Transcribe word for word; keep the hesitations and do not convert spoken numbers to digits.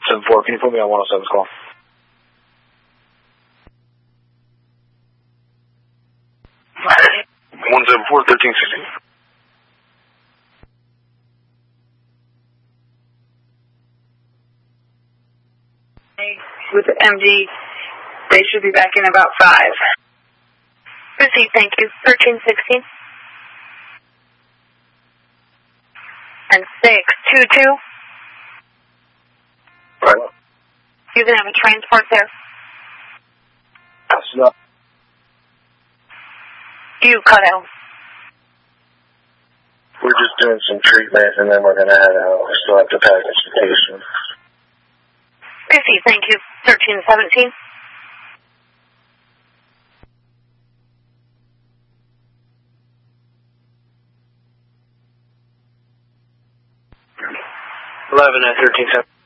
seven four, can you put me on one oh seven's call? one seven four, thirteen sixteen. With the M D, they should be back in about five. Received, thank you. thirteen sixteen. And six two two. Right. You can have a transport there. That's not. You cut out. We're just doing some treatment and then we're going to head out. We still have to package the patient. Received, thank you. thirteen seventeen. eleven at thirteen seventeen.